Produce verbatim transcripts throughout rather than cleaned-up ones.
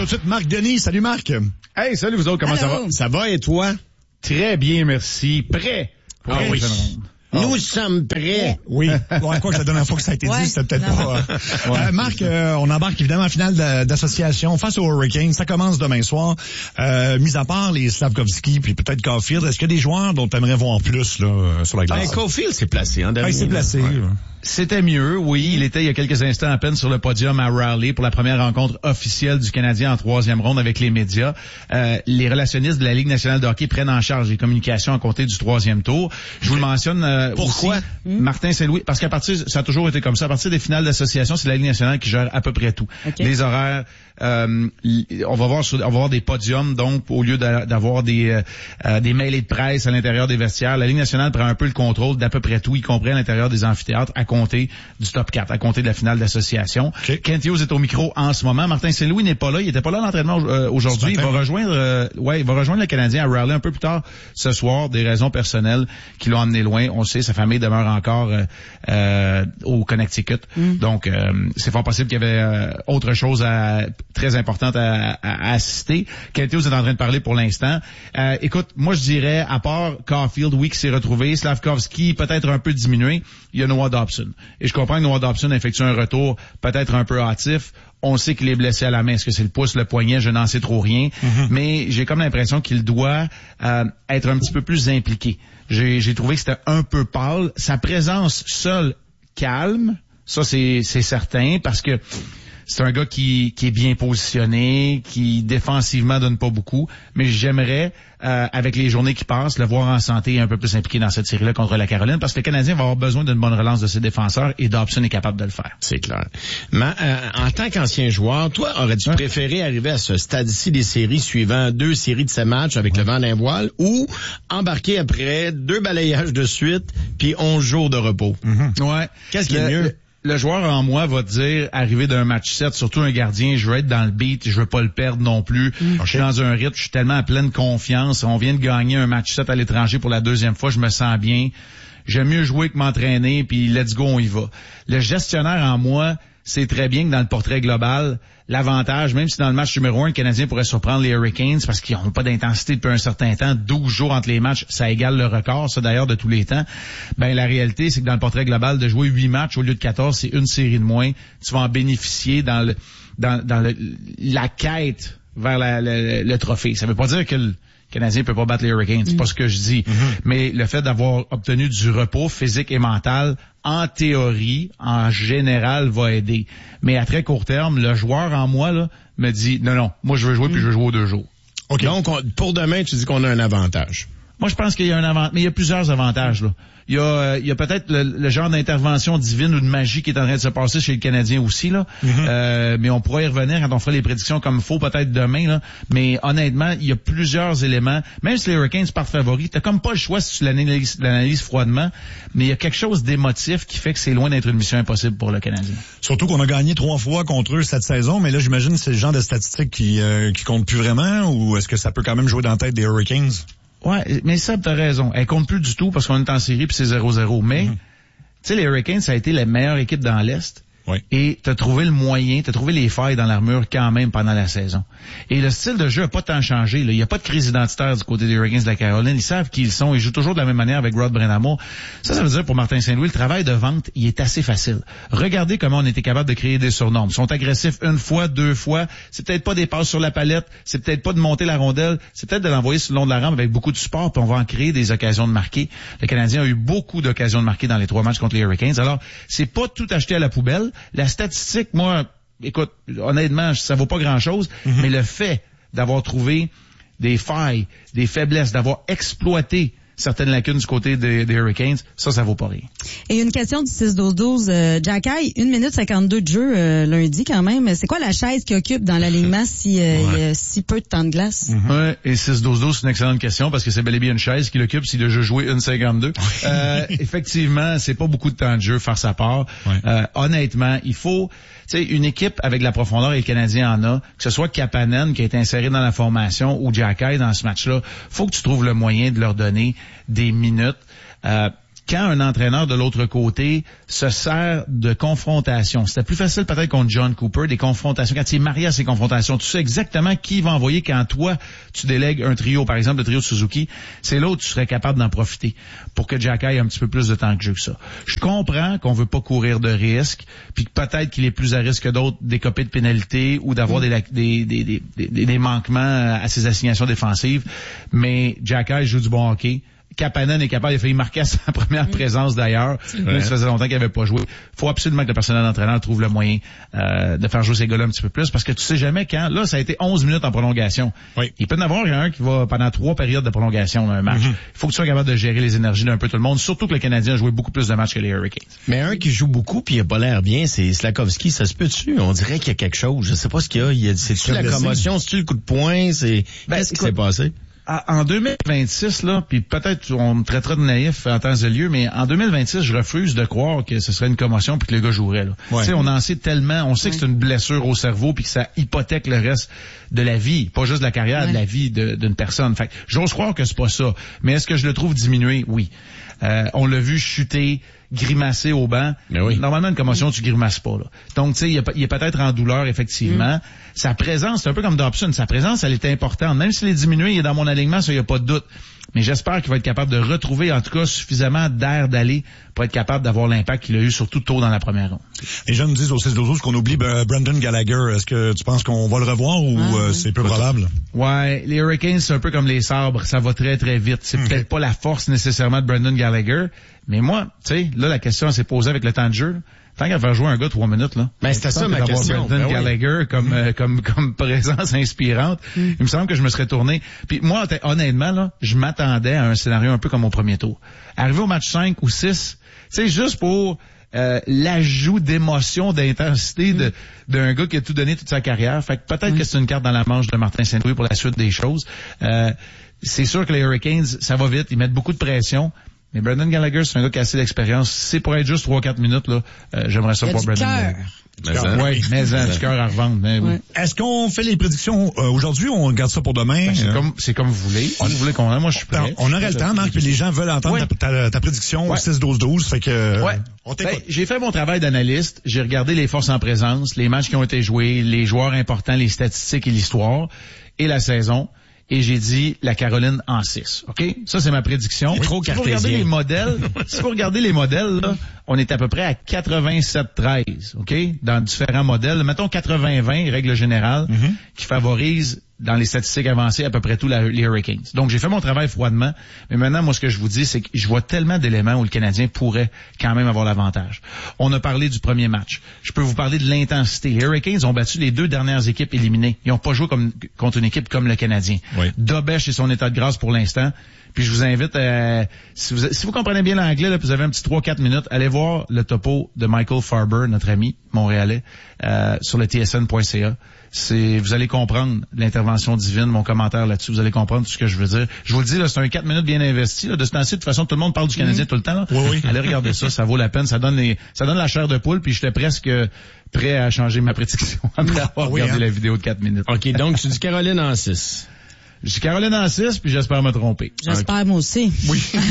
tout de suite Marc Denis. Salut Marc. Hey, salut vous autres, comment Hello. ça va? Ça va et toi? Très bien, merci. Prêt pour Ah la oui. prochaine ronde. Nous sommes prêts. Oui. Bon, quoi que la dernière fois que ça a été Ouais. dit, c'était peut-être Non. pas... Euh, euh, Marc, euh, on embarque évidemment en finale de- d'association face aux Hurricanes. Ça commence demain soir. Euh, mis à part les Slavkovski puis peut-être Caulfield, est-ce qu'il y a des joueurs dont tu aimerais voir plus là euh, sur la Ben, glace? Caulfield s'est placé, hein, Ah, il s'est placé. Ouais. C'était mieux, oui. Il était il y a quelques instants à peine sur le podium à Raleigh pour la première rencontre officielle du Canadien en troisième ronde avec les médias. Euh, les relationnistes de la Ligue nationale de hockey prennent en charge les communications à compter du troisième tour. Je vous le mentionne euh, Pourquoi? aussi, Martin Saint-Louis, parce qu'à partir, ça a toujours été comme ça, à partir des finales d'association, c'est la Ligue nationale qui gère à peu près tout. Okay. Les horaires, euh, on va voir sur, on va voir des podiums, donc au lieu d'a- d'avoir des euh, euh, des mailets de presse à l'intérieur des vestiaires, la Ligue nationale prend un peu le contrôle d'à peu près tout, y compris à l'intérieur des amphithéâtres, à compter du top quatre, à compter de la finale d'association. Okay. Kent Hughes est au micro en ce moment. Martin Saint-Louis n'est pas là. Il était pas là à l'entraînement euh, aujourd'hui. Il va rejoindre, euh, ouais, il va rejoindre le Canadien à Raleigh un peu plus tard ce soir. Des raisons personnelles qui l'ont emmené loin. On sait, sa famille demeure encore euh, euh, au Connecticut. Mm. Donc, euh, c'est fort possible qu'il y avait euh, autre chose à, très importante à, à, à assister. Kent Hughes est en train de parler pour l'instant. Euh, écoute, moi je dirais, à part Caulfield, oui, qui s'est retrouvé, Slavkovski peut-être un peu diminué, il y a Noah Dobson. Et je comprends que Noah Dobson effectue un retour peut-être un peu hâtif. On sait qu'il est blessé à la main. Est-ce que c'est le pouce, le poignet? Je n'en sais trop rien. Mm-hmm. Mais j'ai comme l'impression qu'il doit euh, être un petit peu plus impliqué. J'ai, j'ai trouvé que c'était un peu pâle. Sa présence seule calme, ça c'est, c'est certain, parce que c'est un gars qui, qui est bien positionné, qui défensivement donne pas beaucoup, mais j'aimerais, euh, avec les journées qui passent, le voir en santé et un peu plus impliqué dans cette série-là contre la Caroline, parce que le Canadien va avoir besoin d'une bonne relance de ses défenseurs et Dobson est capable de le faire. C'est clair. Mais euh, en tant qu'ancien joueur, toi, aurais-tu ouais. préféré arriver à ce stade-ci des séries suivant deux séries de ces matchs avec ouais. le vent d'un voile, ou embarquer après deux balayages de suite puis onze jours de repos? Mm-hmm. Ouais. Qu'est-ce qui est mieux? Le, Le joueur en moi va te dire, arrivé d'un match sept, surtout un gardien, je veux être dans le beat, je veux pas le perdre non plus. Mm. Je suis dans un rythme, je suis tellement en pleine confiance. On vient de gagner un match sept à l'étranger pour la deuxième fois, je me sens bien. J'aime mieux jouer que m'entraîner, puis let's go, on y va. Le gestionnaire en moi, c'est très bien que dans le portrait global, l'avantage, même si dans le match numéro un, le Canadien pourrait surprendre les Hurricanes parce qu'ils n'ont pas d'intensité depuis un certain temps, douze jours entre les matchs, ça égale le record, ça d'ailleurs, de tous les temps. Ben, la réalité, c'est que dans le portrait global, de jouer huit matchs au lieu de quatorze, c'est une série de moins. Tu vas en bénéficier dans le, dans, dans le, la quête vers la, le, le trophée. Ça veut pas dire que le Canadien peut pas battre les Hurricanes, c'est mm. pas ce que je dis. Mm-hmm. Mais le fait d'avoir obtenu du repos physique et mental, en théorie, en général, va aider. Mais à très court terme, le joueur en moi là me dit non, non, moi je veux jouer mm. puis je veux jouer aux deux jours. Okay. Donc, on, pour demain, tu dis qu'on a un avantage. Moi, je pense qu'il y a un avantage, mais il y a plusieurs avantages, là. Il y a, euh, il y a peut-être le, le genre d'intervention divine ou de magie qui est en train de se passer chez le Canadien aussi, là. Mm-hmm. Euh, mais on pourra y revenir quand on fera les prédictions comme il faut, peut-être demain, là. Mais honnêtement, il y a plusieurs éléments. Même si les Hurricanes partent favoris, t'as comme pas le choix si tu l'analyses, l'analyses froidement. Mais il y a quelque chose d'émotif qui fait que c'est loin d'être une mission impossible pour le Canadien. Surtout qu'on a gagné trois fois contre eux cette saison, mais là, j'imagine que c'est le genre de statistiques qui, euh, qui compte plus vraiment, ou est-ce que ça peut quand même jouer dans la tête des Hurricanes? Ouais, mais ça, t'as raison. Elle compte plus du tout parce qu'on est en série puis c'est zéro zéro. Mais, mm-hmm. tu sais, les Hurricanes, ça a été la meilleure équipe dans l'Est. Oui. Et t'as trouvé le moyen, t'as trouvé les failles dans l'armure quand même pendant la saison. Et le style de jeu a pas tant changé. Il n'y a pas de crise identitaire du côté des Hurricanes de la Caroline. Ils savent qui ils sont. Ils jouent toujours de la même manière avec Rod Brind'Amour. Ça, ça veut dire pour Martin Saint-Louis, le travail de vente, il est assez facile. Regardez comment on était capable de créer des surnoms. Ils sont agressifs une fois, deux fois. C'est peut-être pas des passes sur la palette. C'est peut-être pas de monter la rondelle. C'est peut-être de l'envoyer sur le long de la rampe avec beaucoup de support. Puis on va en créer des occasions de marquer. Le Canadien a eu beaucoup d'occasions de marquer dans les trois matchs contre les Hurricanes. Alors, c'est pas tout acheté à la poubelle. La statistique, moi, écoute, honnêtement, ça vaut pas grand-chose, mm-hmm. mais le fait d'avoir trouvé des failles, des faiblesses, d'avoir exploité certaines lacunes du côté des, des Hurricanes, ça, ça vaut pas rien. Et une question du six douze douze, euh, Jacky, une minute cinquante-deux de jeu euh, lundi quand même. C'est quoi la chaise qui occupe dans l'alignement si euh, ouais. il y a si peu de temps de glace? Mm-hmm. Ouais, et six douze douze, c'est une excellente question parce que c'est bel et bien une chaise qui l'occupe s'il a déjà joué une cinquante-deux. euh, effectivement, c'est pas beaucoup de temps de jeu faire sa part. Ouais. Euh, honnêtement, il faut, tu sais, une équipe avec la profondeur et le Canadien en a, que ce soit Kapanen qui a été inséré dans la formation ou Jacky dans ce match-là, faut que tu trouves le moyen de leur donner des minutes. Euh, quand un entraîneur de l'autre côté se sert de confrontation. C'était plus facile peut-être contre John Cooper, des confrontations. Quand il est marié à ces confrontations, tu sais exactement qui va envoyer quand toi, tu délègues un trio, par exemple le trio de Suzuki, c'est l'autre, tu serais capable d'en profiter pour que Jack ait un petit peu plus de temps de jeu que ça. Je comprends qu'on veut pas courir de risques, puis que peut-être qu'il est plus à risque que d'autres d'écoper de pénalités ou d'avoir mmh. des, des, des, des, des manquements à ses assignations défensives, mais Jack Eye joue du bon hockey. Kapanen est capable, il a failli marquer à sa première mmh. présence d'ailleurs, même si ça faisait longtemps qu'il n'avait pas joué. Faut absolument que le personnel d'entraîneur trouve le moyen euh, de faire jouer ces gars-là un petit peu plus, parce que tu sais jamais quand. Là, ça a été onze minutes en prolongation. Oui. Il peut y en avoir un qui va pendant trois périodes de prolongation dans un match. Il mmh. faut que tu sois capable de gérer les énergies d'un peu tout le monde, surtout que le Canadien a joué beaucoup plus de matchs que les Hurricanes. Mais un qui joue beaucoup puis il a pas l'air bien, c'est Slafkovsky. Ça se peut dessus. On dirait qu'il y a quelque chose. Je sais pas ce qu'il y a. Il y a c'est-tu la commotion, c'est-tu le coup de poing, c'est ben, qu'est-ce qui s'est passé? En deux mille vingt-six, là, puis peut-être on me traitera de naïf en temps et lieu, mais en deux mille vingt-six, je refuse de croire que ce serait une commotion puis que le gars jouerait. Là. Ouais. Tu sais, on en sait tellement, on sait ouais. que c'est une blessure au cerveau puis que ça hypothèque le reste de la vie, pas juste de la carrière, ouais. de la vie de, d'une personne. Fait que j'ose croire que c'est pas ça. Mais est-ce que je le trouve diminué? Oui. Euh, on l'a vu chuter, grimacer au banc. Oui. Normalement, une commotion, tu grimaces pas. Là. Donc, tu sais, il, il est peut-être en douleur, effectivement. Mm. Sa présence, c'est un peu comme Dobson. Sa présence, elle était importante. Même s'il est diminué, il est dans mon alignement, ça, il n'y a pas de doute. Mais j'espère qu'il va être capable de retrouver, en tout cas, suffisamment d'air d'aller pour être capable d'avoir l'impact qu'il a eu, surtout tôt dans la première ronde. Les gens nous disent au six douze qu'on oublie Brendan Gallagher. Est-ce que tu penses qu'on va le revoir ou ah, euh, c'est peu probable? Ouais, les Hurricanes, c'est un peu comme les sabres. Ça va très, très vite. C'est okay. peut-être pas la force nécessairement de Brendan Gallagher. Mais moi, tu sais, là, la question s'est posée avec le temps de jeu. Là. Tant qu'à faire jouer un gars trois minutes, là. Ben, c'était ça ma question. Brendan ben Gallagher oui. comme, euh, comme, comme présence inspirante. Mm. Il me semble que je me serais tourné. Puis moi, honnêtement, là, je m'attendais à un scénario un peu comme au premier tour. Arrivé au match cinq ou six, tu sais, juste pour, euh, l'ajout d'émotion, d'intensité mm. de, d'un gars qui a tout donné toute sa carrière. Fait que peut-être mm. que c'est une carte dans la manche de Martin Saint-Louis pour la suite des choses. Euh, c'est sûr que les Hurricanes, ça va vite. Ils mettent beaucoup de pression. Mais Brendan Gallagher, c'est un gars qui a assez d'expérience. Si c'est pour être juste trois quatre minutes, là, euh, j'aimerais ça pour Brendan Gallagher. Oui, mais un du cœur à revendre. Mais oui. Ouais. Est-ce qu'on fait les prédictions euh, aujourd'hui ou on garde ça pour demain? Ben, c'est, euh... comme, c'est comme vous voulez. Si vous voulez qu'on ait, moi je suis prêt. On aurait le temps, Marc, puis les gens veulent entendre ouais. ta, ta, ta prédiction ouais. au six douze douze. Fait que, ouais. on t'écoute. Ben, j'ai fait mon travail d'analyste. J'ai regardé les forces en présence, les matchs qui ont été joués, les joueurs importants, les statistiques et l'histoire, et la saison. Et j'ai dit la Caroline en six. OK? Ça, c'est ma prédiction. Trop si vous regardez les modèles, si vous regardez les modèles, là, on est à peu près à quatre-vingt-sept treize. OK? Dans différents modèles. Mettons quatre-vingts vingt, règle générale, mm-hmm. qui favorise dans les statistiques avancées à peu près tous la, les Hurricanes. Donc, j'ai fait mon travail froidement. Mais maintenant, moi, ce que je vous dis, c'est que je vois tellement d'éléments où le Canadien pourrait quand même avoir l'avantage. On a parlé du premier match. Je peux vous parler de l'intensité. Les Hurricanes ont battu les deux dernières équipes éliminées. Ils n'ont pas joué comme, contre une équipe comme le Canadien. Oui. Dobech est son état de grâce pour l'instant. Puis je vous invite, à, si, vous, si vous comprenez bien l'anglais, là, puis vous avez un petit trois quatre minutes, allez voir le topo de Michael Farber, notre ami montréalais, euh, sur le T S N point C A. C'est, vous allez comprendre l'intervention divine, mon commentaire là-dessus, vous allez comprendre tout ce que je veux dire. Je vous le dis, là, c'est un quatre minutes bien investi, là, de ce temps-ci. De toute façon, tout le monde parle du Canadien mmh. tout le temps, là. Oui, oui. Allez regarder ça, ça vaut la peine, ça donne les, ça donne la chair de poule, puis j'étais presque prêt à changer ma prédiction après avoir oui, regardé hein. la vidéo de quatre minutes. OK, donc tu dis Caroline en six. Je suis Caroline en six, puis j'espère me tromper. J'espère okay. moi aussi. Oui. euh,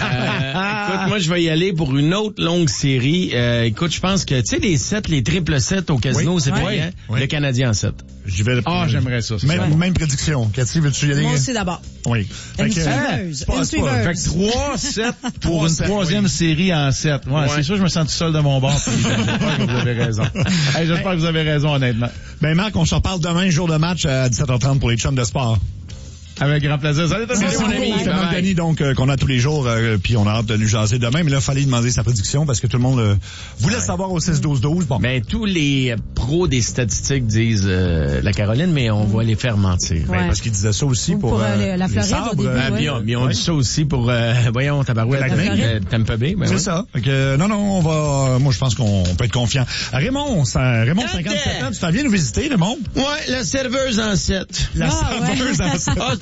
écoute, moi, je vais y aller pour une autre longue série. Euh, écoute, je pense que, tu sais, les sept, les triple sept au casino, oui. c'est oui. payant. Oui. Le Canadien en sept. J'y vais. Ah, j'aimerais ça. Même, ouais. même prédiction. Cathy, veux-tu y aller? Moi aussi d'abord. Oui. Une suiveuse. Une suiveuse. Fait que trois sept pour une troisième oui. série en sept. Ouais, ouais. C'est sûr, je me sens tout seul de mon bord. J'espère que vous avez raison. Hey, j'espère que vous avez raison, honnêtement. Ben, Marc, on se reparle demain, jour de match à dix-sept heures trente pour les chums de sport. Avec grand plaisir. Salut, Tommy. Merci, mon ami. C'est Marc Denis, donc, euh, qu'on a tous les jours, euh, puis on a hâte de nous jaser demain. Mais là, il fallait demander sa prédiction parce que tout le monde euh, voulait ouais. savoir au six douze douze. Bon. Ben, tous les pros des statistiques disent euh, la Caroline, mais on va les faire mentir. Ouais. Ben, parce qu'ils disaient ça aussi pour, pour euh, la Floride sabres, au début. Euh, ouais. Mais on, mais on ouais. dit ça aussi pour, euh, voyons, Tabarouette, euh, Tampa Bay. Ben c'est ouais. ça. Donc, euh, non, non, on va, moi, je pense qu'on peut être confiant. Raymond, ça, Raymond, cinquante-sept ans, tu t'en viens nous visiter, Raymond? Ouais, la serveuse en sept. La ah, serveuse ouais. en sept. Ah, c'est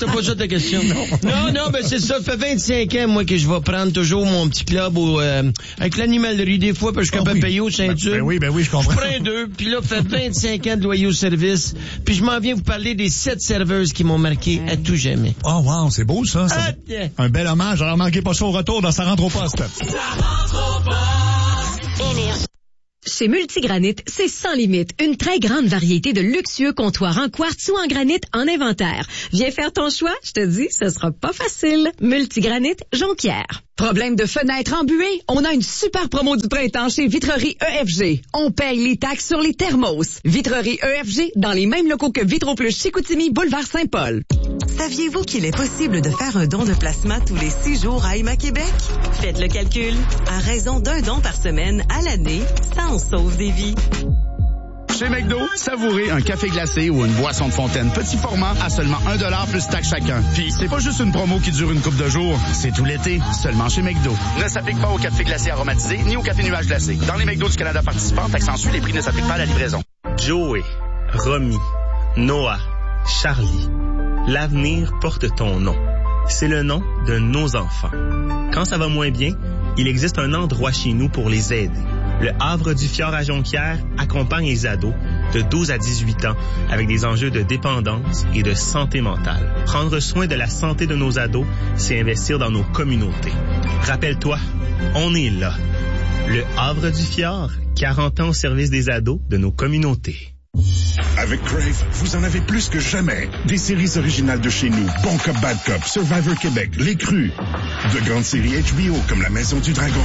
pas ça ta question. Non, non, non ben c'est ça. Ça fait vingt-cinq ans, moi, que je vais prendre toujours mon petit club au, euh, avec l'animalerie des fois, parce que je suis capable de payer aux ceintures. Ben, ben oui, ben oui, je comprends. Je prends deux, puis là, ça fait vingt-cinq ans de loyer au service, puis je m'en viens vous parler des sept serveuses qui m'ont marqué à tout jamais. Oh wow, c'est beau ça. ça ah, yeah. Un bel hommage. Alors manquez pas ça au retour dans Ça rentre au poste. Ça rentre au poste. Chez Multigranit, c'est sans limite. Une très grande variété de luxueux comptoirs en quartz ou en granit en inventaire. Viens faire ton choix, je te dis, ce sera pas facile. Multigranit, Jonquière. Problème de fenêtre embuée? On a une super promo du printemps chez Vitrerie E F G. On paye les taxes sur les thermos. Vitrerie E F G, dans les mêmes locaux que Vitroplus Chicoutimi, boulevard Saint-Paul. Saviez-vous qu'il est possible de faire un don de plasma tous les six jours à Emma Québec? Faites le calcul. À raison d'un don par semaine à l'année, ça en sauve des vies. Chez McDo, savourez un café glacé ou une boisson de fontaine petit format à seulement un dollar plus taxe chacun. Puis c'est pas juste une promo qui dure une couple de jours, c'est tout l'été, seulement chez McDo. Ne s'applique pas au café glacé aromatisé ni au café nuage glacé. Dans les McDo du Canada participants, taxe ensuite, les prix ne s'appliquent pas à la livraison. Joey, Romy, Noah, Charlie. L'avenir porte ton nom. C'est le nom de nos enfants. Quand ça va moins bien, il existe un endroit chez nous pour les aider. Le Havre du Fjord à Jonquière accompagne les ados de douze à dix-huit ans avec des enjeux de dépendance et de santé mentale. Prendre soin de la santé de nos ados, c'est investir dans nos communautés. Rappelle-toi, on est là. Le Havre du Fjord, quarante ans au service des ados de nos communautés. Avec Crave, vous en avez plus que jamais. Des séries originales de chez nous, Bon Cop, Bad Cop, Survivor Québec, Les Crus. De grandes séries H B O comme La Maison du Dragon.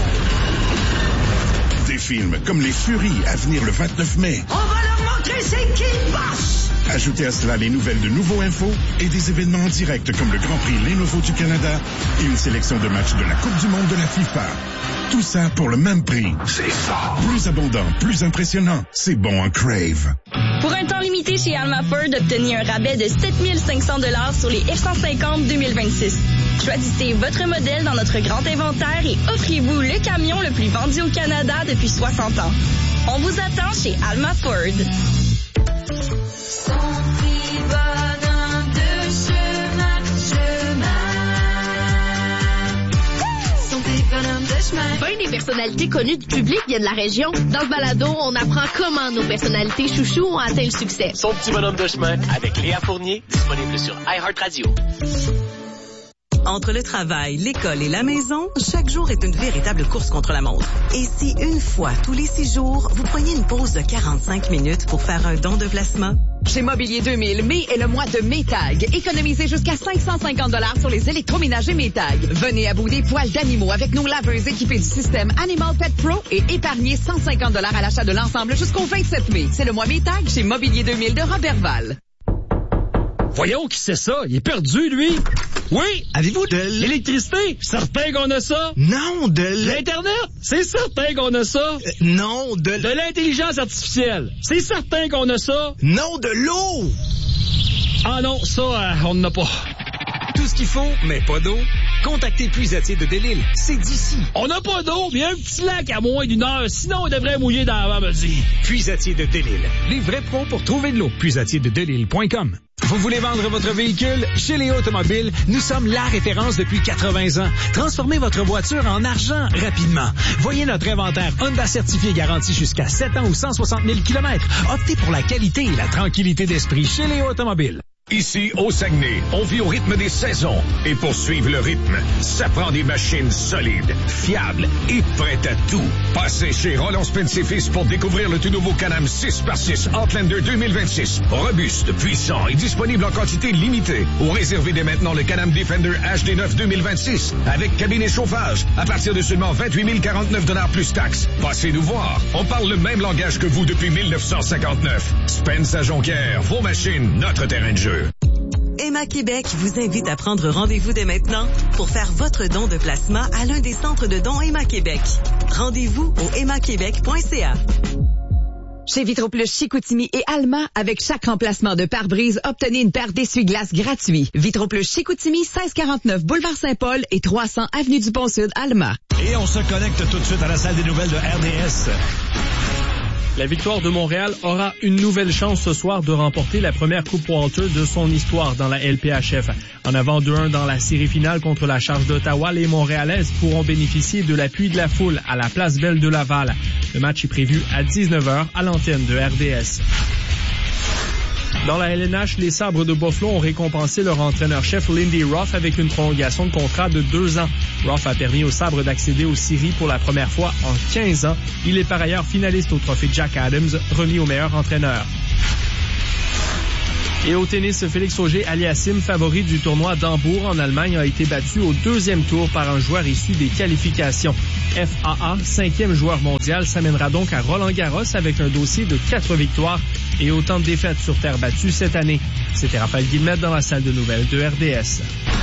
Des films comme Les Furies à venir le vingt-neuf mai. On va leur montrer c'est qui le boss! Ajoutez à cela les nouvelles de Nouveau Info et des événements en direct comme le Grand Prix Lenovo du Canada et une sélection de matchs de la Coupe du Monde de la FIFA. Tout ça pour le même prix. C'est fort. Plus abondant, plus impressionnant. C'est bon en Crave. Pour un temps limité chez Alma Ford, obtenez un rabais de sept mille cinq cents dollars sur les F cent cinquante deux mille vingt-six. Choisissez votre modèle dans notre grand inventaire et offrez-vous le camion le plus vendu au Canada depuis soixante ans. On vous attend chez Alma Ford. Ben des personnalités connues du public viennent de la région. Dans ce balado, on apprend comment nos personnalités chouchous ont atteint le succès. Son petit bonhomme de chemin avec Léa Fournier, disponible sur iHeartRadio. Entre le travail, l'école et la maison, chaque jour est une véritable course contre la montre. Et si une fois tous les six jours, vous preniez une pause de quarante-cinq minutes pour faire un don de plasma? Chez Mobilier deux mille, mai est le mois de Maytag. Économisez jusqu'à cinq cent cinquante dollars sur les électroménagers Maytag. Venez à bout des poils d'animaux avec nos laveuses équipées du système Animal Pet Pro et épargnez cent cinquante dollars à l'achat de l'ensemble jusqu'au vingt-sept mai. C'est le mois Maytag chez Mobilier deux mille de Robertval. Voyons qui c'est ça? Il est perdu, lui. Oui. Avez-vous de l'électricité? Certain qu'on a ça. Non, de l'Internet? C'est certain qu'on a ça. Euh, non, de De l'intelligence artificielle. C'est certain qu'on a ça. Non, de l'eau. Ah non, ça, euh, on n'en a pas. Tout ce qu'il faut, mais pas d'eau? Contactez Puisatier de Delisle. C'est d'ici. On n'a pas d'eau, bien un petit lac à moins d'une heure. Sinon, on devrait mouiller dans la me dit. Puisatier de Delisle. Les vrais pros pour trouver de l'eau. Puisatier de Delisle point com. Vous voulez vendre votre véhicule? Chez Léo Automobile, nous sommes la référence depuis quatre-vingts ans. Transformez votre voiture en argent rapidement. Voyez notre inventaire Honda certifié garanti jusqu'à sept ans ou cent soixante mille kilomètres. Optez pour la qualité et la tranquillité d'esprit chez Léo Automobile. Ici, au Saguenay, on vit au rythme des saisons. Et pour suivre le rythme, ça prend des machines solides, fiables et prêtes à tout. Passez chez Roland Spence et Fils pour découvrir le tout nouveau Can-Am six par six Outlander deux mille vingt-six. Robuste, puissant et disponible en quantité limitée. Ou réservez dès maintenant le Can-Am Defender H D neuf deux mille vingt-six avec cabine et chauffage à partir de seulement vingt-huit mille quarante-neuf dollars plus taxes. Passez nous voir. On parle le même langage que vous depuis mille neuf cent cinquante-neuf. Spence à Jonquière, vos machines, notre terrain de jeu. Emma Québec vous invite à prendre rendez-vous dès maintenant pour faire votre don de plasma à l'un des centres de dons Emma Québec. Rendez-vous au emma québec point c a. Chez Vitroplus Chicoutimi et Alma, avec chaque remplacement de pare-brise, obtenez une paire d'essuie-glaces gratuits. Vitroplus Chicoutimi, seize quarante-neuf Boulevard Saint-Paul et trois cents Avenue du Pont-Sud, Alma. Et on se connecte tout de suite à la salle des nouvelles de R D S. La Victoire de Montréal aura une nouvelle chance ce soir de remporter la première Coupe Walter de son histoire dans la L P H F. En avant deux un dans la série finale contre la Charge d'Ottawa, les Montréalaises pourront bénéficier de l'appui de la foule à la Place Belle de Laval. Le match est prévu à dix-neuf heures à l'antenne de R D S. Dans la L N H, les Sabres de Buffalo ont récompensé leur entraîneur-chef Lindy Ruff avec une prolongation de contrat de deux ans. Ruff a permis aux Sabres d'accéder aux séries pour la première fois en quinze ans. Il est par ailleurs finaliste au trophée Jack Adams, remis au meilleur entraîneur. Et au tennis, Félix Auger-Aliassime, favori du tournoi d'Hambourg en Allemagne, a été battu au deuxième tour par un joueur issu des qualifications. F A A, cinquième joueur mondial, s'amènera donc à Roland-Garros avec un dossier de quatre victoires et autant de défaites sur terre battue cette année. C'était Raphaël Guillemette dans la salle de nouvelles de R D S.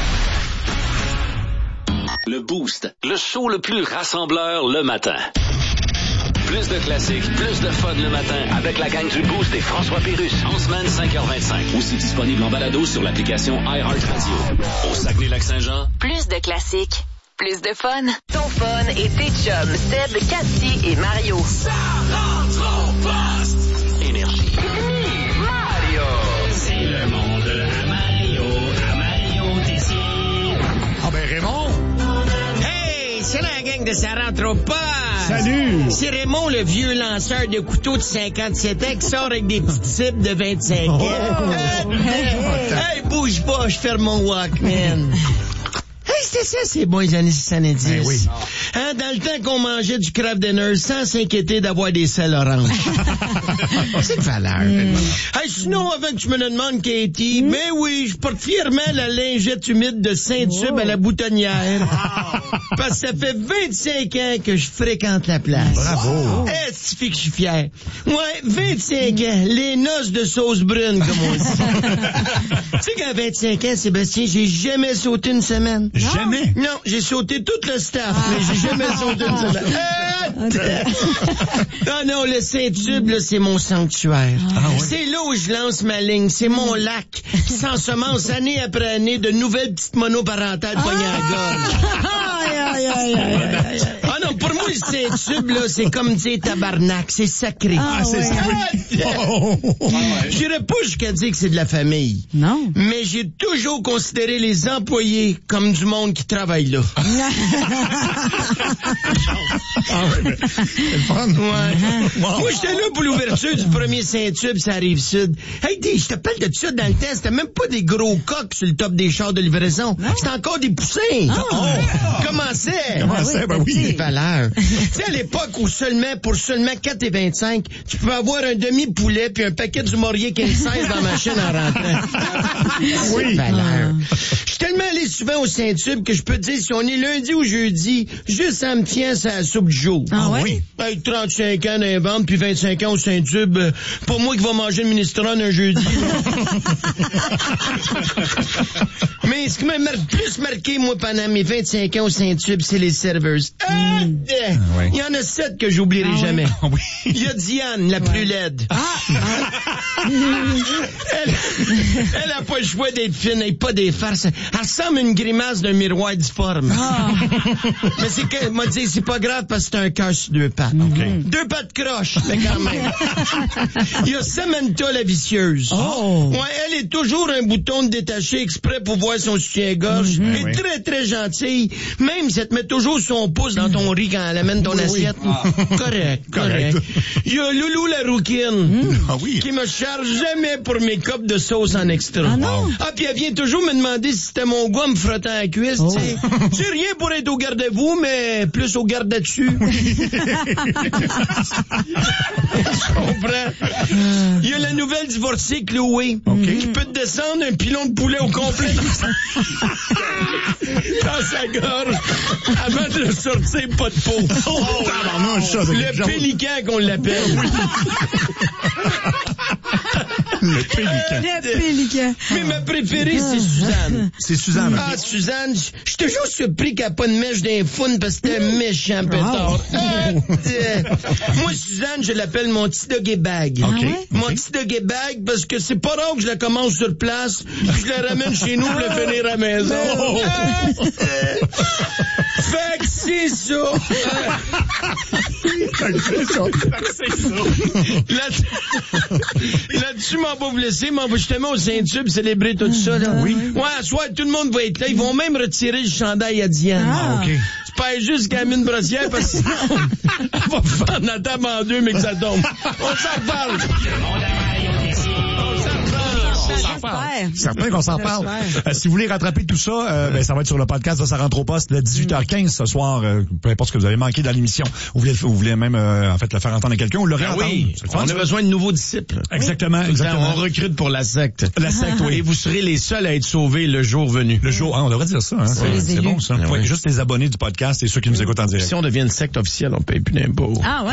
Le Boost, le show le plus rassembleur le matin. Plus de classiques, plus de fun le matin avec la gang du Boost et François Pérusse. En semaine, cinq heures vingt-cinq. Aussi disponible en balado sur l'application iHeartRadio. Au Saguenay-Lac-Saint-Jean. Plus de classiques, plus de fun. Ton fun et tes chums, Seb, Cathy et Mario. Ça rentre au poste. Énergie. Mario. C'est le monde à Mario, à Mario Tessier. Ah ben Raymond. Hey, c'est la gang de Ça rentre au poste. Salut! C'est Raymond, le vieux lanceur de couteaux de cinquante-sept ans qui sort avec des petits types de vingt-cinq ans. Oh. Hey, hey, bouge pas, je ferme mon Walkman. Hey, c'était ça, ces bons années soixante-dix. Ben oui. Hein, dans le temps qu'on mangeait du Kraft Dinner sans s'inquiéter d'avoir des sels oranges. C'est de valeur. Mm. Hey, sinon, avant que tu me le demandes, Katie, mm. ben oui, je porte fièrement la lingette humide de Saint-Tube oh. à la boutonnière. Oh. Parce que ça fait vingt-cinq ans que je fréquente la place. Bravo. Eh, ça fait que je suis fier. Ouais, vingt-cinq ans, les noces de sauce brune, comme on dit. Tu sais qu'à vingt-cinq ans, Sébastien, j'ai jamais sauté une semaine. Non. Jamais? Non, j'ai sauté tout le staff, ah. mais j'ai jamais sauté une semaine. Ah non, le Saint-Tube, là, c'est mon sanctuaire. Ah, oui. C'est là où je lance ma ligne. C'est mon lac qui s'ensemence année après année de nouvelles petites monoparentales ah. poignées à la gorge. Aïe, aïe, aïe, aïe, aïe. Ah non, pour moi, le Saint-Tube, là, c'est comme dire tabarnak. C'est sacré. Ah, ah c'est sacré. Oh. J'irais pas jusqu'à dire que c'est de la famille. Non. Mais j'ai toujours considéré les employés comme du monde qui travaille là. Ah ouais, c'est le fun. Ouais. Wow. Moi, j'étais là pour l'ouverture du premier Saint-Tube, ça arrive sud. Hey, je te parle de ça dans le temps. C'était même pas des gros coques sur le top des chars de livraison. C'était encore des poussins. Oh. Oh. Comment c'est? Comment c'est? Ben oui. C'est valeur. Tu sais, à l'époque où seulement, pour seulement quatre et vingt-cinq, tu peux avoir un demi-poulet puis un paquet du Maurier quinze seize dans ma chaîne en rentrant. Oui. Valeur. Je suis tellement allé souvent au Saint-Tube que je peux te dire si on est lundi ou jeudi, juste en me fiant à la soupe du jour. Ah oui? Avec trente-cinq ans dans les ventes puis vingt-cinq ans au Saint-Tube, euh, pas moi qui va manger le minestrone un jeudi. Mais ce qui m'a mar- plus marqué, moi, pendant mes vingt-cinq ans au Saint-Tube, c'est les serveurs. Ah, mm. euh, ah, oui. Il y en a sept que j'oublierai ah, jamais. Ah, oui. Il y a Diane, la ouais. plus laide. Ah, ah. elle, elle a pas le choix d'être fine et pas des farces. Elle ressemble à une grimace d'un miroir difforme. Ah. Mais c'est que, m'a dit, c'est pas grave parce que c'est un cœur sur deux pattes. Okay. Deux pattes croches, mais quand même. Il y a Samantha, la vicieuse. Oh. Ouais, elle est toujours un bouton de détaché exprès pour voir son soutien-gorge. Mm-hmm. Elle est oui. très, très gentille. Même si elle te met toujours son pouce dans ton riz quand elle amène ton oui, assiette. Oui. Ah. Correct, correct. Il y a Loulou la rouquine. Mm. Ah oui. Qui me charge jamais pour mes copes de sauce en extra. Ah non? Ah, puis elle vient toujours me demander si c'était mon goût me frottant à la cuisse, oh. tu sais. C'est rien pour être au garde-à-vous, mais plus au garde-à-dessus. Je comprends. Il y a la nouvelle divorcée, Chloé, okay. qui peut te descendre un pilon de poulet au complet dans sa gorge avant de le sortir pas de peau. Oh, oh, non, le pélican qu'on l'appelle. Le pélican. Le pélican. Mais ma préférée, c'est Suzanne. C'est Suzanne. Ah, Suzanne, je suis toujours surpris qu'elle n'a pas de mèche d'un fun parce que c'était un méchant pétard. Oh. Ah, euh, moi, Suzanne, je l'appelle mon petit doggy bag. Okay. Mon okay. petit doggy bag parce que c'est pas rare que je la commence sur place puis je la ramène chez nous pour la finir à la maison. Oh. Ah, euh, Fait que c'est ça. Là- Là-dessus, m'en va vous laisser, m'en va justement au Saint-Tube célébrer tout ça, là. Oui. Ouais, à soir, tout le monde va être là. Ils vont même retirer le chandail à Diane. Ah, OK. C'est pas juste qu'elle met une brossière parce que sinon, elle va faire la table en deux, mais que ça tombe. On s'en parle. Certain qu'on s'en parle. Euh, si vous voulez rattraper tout ça, euh, ben, ça va être sur le podcast de Ça rentre au poste de dix-huit heures quinze ce soir. Euh, peu importe ce que vous avez manqué dans l'émission. Vous voulez, vous voulez même euh, en fait le faire entendre à quelqu'un ou le Ben réentendre. oui, C'est le fun, on ça. a besoin de nouveaux disciples. Exactement, exactement. On recrute pour la secte. La secte, oui. Et vous serez les seuls à être sauvés le jour venu. Le jour, ah, on devrait dire ça. Hein. C'est, c'est bon ça. Ah, Ouais, oui. juste les abonnés du podcast et ceux qui nous écoutent en direct. Si on devient une secte officielle, on paye plus d'impôts. Ah ouais.